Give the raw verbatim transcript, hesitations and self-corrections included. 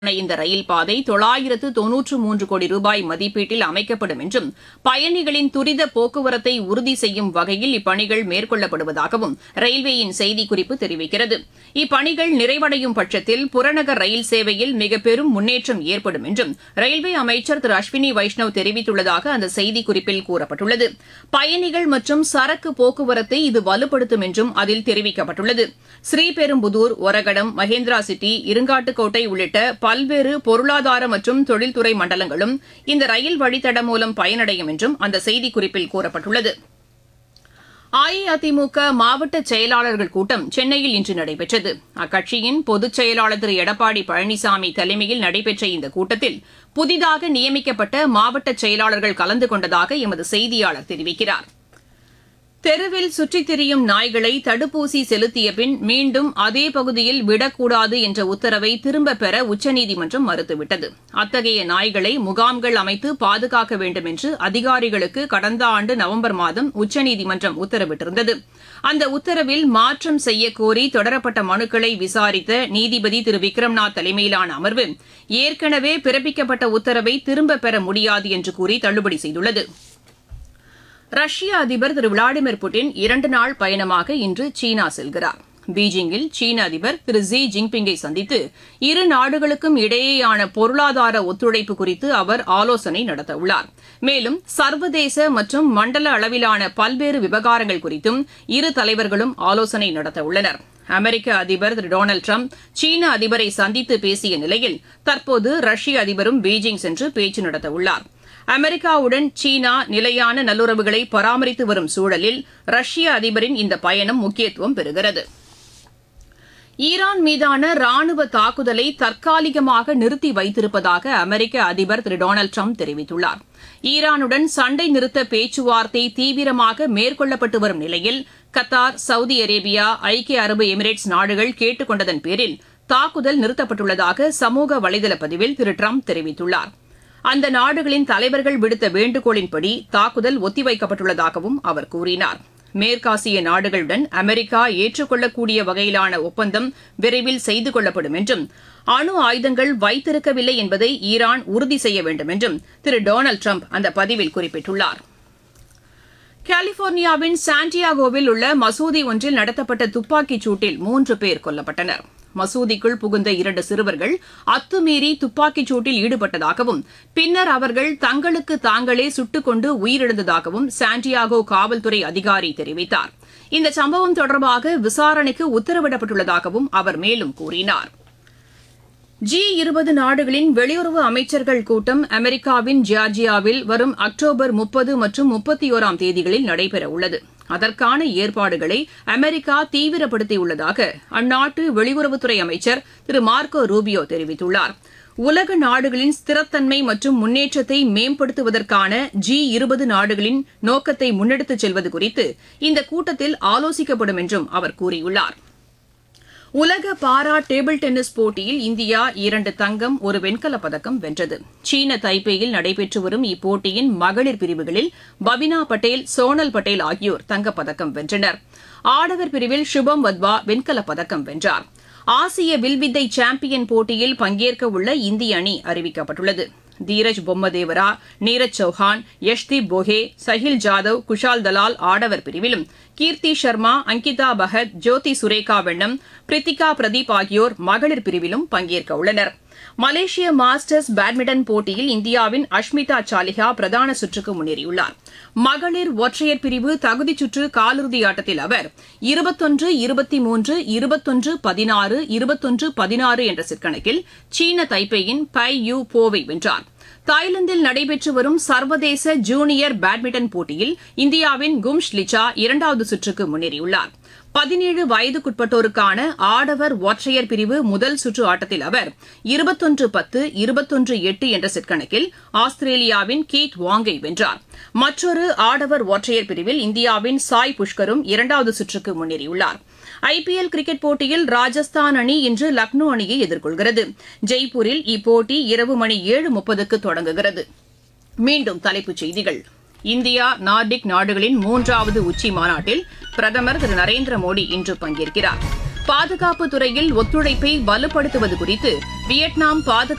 இந்த ரயில் பாதை தொள்ளாயிரத்து தொன்னூற்று மூன்று கோடி ரூபாய் மதிப்பீட்டில் அமைக்கப்படும் என்றும் பயணிகளின் துரித போக்குவரத்தை உறுதி செய்யும் வகையில் இப்பணிகள் மேற்கொள்ளப்படுவதாகவும் ரயில்வேயின் செய்திக்குறிப்பு தெரிவிக்கிறது. இப்பணிகள் நிறைவடையும் பட்சத்தில் புறநகர் ரயில் சேவையில் மிகப்பெரும் முன்னேற்றம் ஏற்படும் என்றும் ரயில்வே அமைச்சர் திரு அஸ்வினி வைஷ்ணவ் தெரிவித்துள்ளதாக அந்த செய்திக்குறிப்பில் கூறப்பட்டுள்ளது. பயணிகள் மற்றும் சரக்கு போக்குவரத்தை இது வலுப்படுத்தும் என்றும் அதில் தெரிவிக்கப்பட்டுள்ளது. ஸ்ரீபெரும்புதூர், ஒரகடம், மகேந்திரா சிட்டி, இருங்காட்டுக்கோட்டை உள்ளிட்ட பல்வேறு பொருளாதார மற்றும் தொழில்துறை மண்டலங்களும் இந்த ரயில் வழித்தடம் மூலம் பயனடையும் என்றும் அந்த செய்திக்குறிப்பில் கூறப்பட்டுள்ளது. அஇஅதிமுக மாவட்ட செயலாளர்கள் கூட்டம் சென்னையில் இன்று நடைபெற்றது. அக்கட்சியின் பொதுச் செயலாளர் திரு எடப்பாடி பழனிசாமி தலைமையில் நடைபெற்ற இந்த கூட்டத்தில் புதிதாக நியமிக்கப்பட்ட மாவட்ட செயலாளர்கள் கலந்து கொண்டதாக எமது செய்தியாளர் தெரிவிக்கிறார். தெருவில் சுற்றித் திரியும் நாய்களை தடுப்பூசி செலுத்திய பின் மீண்டும் அதே பகுதியில் விடக்கூடாது என்ற உத்தரவை திரும்பப் பெற உச்சநீதிமன்றம் மறுத்துவிட்டது. அத்தகைய நாய்களை முகாம்கள் அமைத்து பாதுகாக்க வேண்டும் என்று அதிகாரிகளுக்கு கடந்த ஆண்டு நவம்பர் மாதம் உச்சநீதிமன்றம் உத்தரவிட்டிருந்தது. அந்த உத்தரவில் மாற்றம் செய்யக்கோரி தொடரப்பட்ட மனுக்களை விசாரித்த நீதிபதி திரு விக்ரம்நாத் தலைமையிலான அமர்வு ஏற்கனவே பிறப்பிக்கப்பட்ட உத்தரவை திரும்பப் பெற முடியாது என்று கூறி தள்ளுபடி செய்துள்ளது. ரஷ்ய அதிபர் திரு விளாடிமிர் புட்டின் இரண்டு நாள் பயணமாக இன்று சீனா செல்கிறார். பீஜிங்கில் சீன அதிபர் திரு ஜி ஜின்பிங்கை சந்தித்து இரு நாடுகளுக்கும் இடையேயான பொருளாதார ஒத்துழைப்பு குறித்து அவர் ஆலோசனை நடத்தவுள்ளார். மேலும் சர்வதேச மற்றும் மண்டல அளவிலான பல்வேறு விவகாரங்கள் குறித்தும் இரு தலைவர்களும் ஆலோசனை நடத்தவுள்ளனர். அமெரிக்க அதிபர் திரு டொனால்டு டிரம்ப் சீன அதிபரை சந்தித்து பேசிய நிலையில் தற்போது ரஷ்ய அதிபரும் பீஜிங் சென்று பேச்சு நடத்தவுள்ளார். அமெரிக்காவுடன் சீனா நிலையான நல்லுறவுகளை பராமரித்து வரும் சூழலில் ரஷ்ய அதிபரின் இந்த பயணம் முக்கியத்துவம் பெறுகிறது. ஈரான் மீதான ராணுவ தாக்குதலை தற்காலிகமாக நிறுத்தி வைத்திருப்பதாக அமெரிக்க அதிபர் திரு டொனால்டு டிரம்ப் தெரிவித்துள்ளார். ஈரானுடன் சண்டை நிறுத்த பேச்சுவார்த்தை தீவிரமாக மேற்கொள்ளப்பட்டு வரும் நிலையில் கத்தார், சவுதி அரேபியா, ஐக்கிய அரபு எமிரேட்ஸ் நாடுகள் கேட்டுக் கொண்டதன் பேரில் தாக்குதல் நிறுத்தப்பட்டுள்ளதாக சமூக வலைதள பதிவில் திரு டிரம்ப் தெரிவித்துள்ளார். அந்த நாடுகளின் தலைவர்கள் விடுத்த வேண்டுகோளின்படி தாக்குதல் ஒத்திவைக்கப்பட்டுள்ளதாகவும் அவர் கூறினார். மேற்காசிய நாடுகளுடன் அமெரிக்கா ஏற்றுக்கொள்ளக்கூடிய வகையிலான ஒப்பந்தம் விரைவில் செய்து கொள்ளப்படும் என்றும் அணு ஆயுதங்கள் வைத்திருக்கவில்லை என்பதை ஈரான் உறுதி செய்ய வேண்டும் என்றும் திரு டொனால்டு டிரம்ப் அந்த பதிவில் குறிப்பிட்டுள்ளார். கலிபோர்னியாவின் சாண்டியாகோவில் உள்ள மசூதி ஒன்றில் நடத்தப்பட்ட துப்பாக்கிச் சூட்டில் மூன்று பேர் கொல்லப்பட்டனர். மசூதிக்குள் புகுந்த இரண்டு சிறுவர்கள் அத்துமீறி துப்பாக்கிச் சூட்டில் ஈடுபட்டதாகவும் பின்னர் அவர்கள் தங்களுக்கு தாங்களே சுட்டுக்கொண்டு உயிரிழந்ததாகவும் சாண்டியாகோ காவல்துறை அதிகாரி தெரிவித்தார். இந்த சம்பவம் தொடர்பாக விசாரணைக்கு உத்தரவிடப்பட்டுள்ளதாகவும் அவர் மேலும் கூறினார். ஜி இருபது நாடுகளின் வெளியுறவு அமைச்சர்கள் கூட்டம் அமெரிக்காவின் ஜார்ஜியாவில் வரும் அக்டோபர் முப்பது மற்றும் முப்பத்தி ஒராம் தேதிகளில் நடைபெறவுள்ளது. அதற்கான ஏற்பாடுகளை அமெரிக்கா தீவிரப்படுத்தியுள்ளதாக அந்நாட்டு வெளியுறவுத்துறை அமைச்சர் திரு மார்க்கோ ரூபியோ தெரிவித்துள்ளார். உலக நாடுகளின் ஸ்திரத்தன்மை மற்றும் முன்னேற்றத்தை மேம்படுத்துவதற்கான ஜி இருபது நாடுகளின் நோக்கத்தை முன்னெடுத்துச் செல்வது குறித்து இந்த கூட்டத்தில் ஆலோசிக்கப்படும் என்றும் அவர் கூறியுள்ளார். உலக பாரா டேபிள் டென்னிஸ் போட்டியில் இந்தியா இரண்டு தங்கம், ஒரு வெண்கலப் பதக்கம் வென்றது. சீன தைப்பேயில் நடைபெற்று வரும் இப்போட்டியின் மகளிர் பிரிவுகளில் பபினா பட்டேல், சோனல் பட்டேல் ஆகியோர் தங்கப்பதக்கம் வென்றனர். ஆடவர் பிரிவில் சுபம் வத்வா வெண்கலப் பதக்கம் வென்றார். ஆசிய வில்வித்தை சாம்பியன் போட்டியில் பங்கேற்க உள்ள இந்திய அணி அறிவிக்கப்பட்டுள்ளது. தீரஜ் பொம்மதேவரா, நீரஜ் சௌஹான், யஷ்தீப் போஹே, சஹில் ஜாதவ், குஷால் தலால் ஆடவர் பிரிவிலும், கீர்த்தி சர்மா, அங்கிதா பகத், ஜோதி சுரேகா வெண்ணம், பிரித்திகா பிரதீப் ஆகியோர் மகளிர் பிரிவிலும் பங்கேற்க உள்ளனர். மலேசிய மாஸ்டர்ஸ் பேட்மிண்டன் போட்டியில் இந்தியாவின் அஷ்மிதா சாலிஹா பிரதான சுற்றுக்கு முன்னேறியுள்ளார். மகளிர் ஒற்றையர் பிரிவு தகுதிச் சுற்று காலிறுதி ஆட்டத்தில் அவர் இருபத்தொன்று இருபத்தி மூன்று இருபத்தொன்று பதினாறு இருபத்தொன்று பதினாறு என்ற செட்கணக்கில் சீன தைப்பேயின் பை யூ போவை வென்றார். தாய்லாந்தில் நடைபெற்று வரும் சர்வதேச ஜூனியர் பேட்மிண்டன் போட்டியில் இந்தியாவின் கும்ஷ் லிச்சா இரண்டாவது சுற்றுக்கு முன்னேறியுள்ளார். பதினேழு வயதுக்குட்பட்டோருக்கான ஆடவர் ஒற்றையர் பிரிவு முதல் சுற்று ஆட்டத்தில் அவர் இருபத்தொன்று பத்து இருபத்தொன்று எட்டு என்ற செட் கணக்கில் ஆஸ்திரேலியாவின் கீத் வாங்கை வென்றார். மற்றொரு ஆடவர் ஒற்றையர் பிரிவில் இந்தியாவின் சாய் புஷ்கரும் இரண்டாவது சுற்றுக்கு முன்னேறியுள்ளார். ஐபிஎல் கிரிக்கெட் போட்டியில் ராஜஸ்தான் அணி இன்று லக்னோ அணியை எதிர்கொள்கிறது. ஜெய்ப்பூரில் இப்போட்டி இரவு மணி ஏழு முப்பதுக்கு தொடங்குகிறது. மீண்டும் தலைப்புச் செய்திகள். இந்தியா நார்டிக் நாடுகளின் மூன்றாவது உச்சி மாநாட்டில் பிரதமர் திரு நரேந்திர மோடி இன்று பங்கேற்கிறார். பாதுகாப்பு துறையில் ஒத்துழைப்பை வலுப்படுத்துவது குறித்து வியட்நாம் பாதுகாப்பு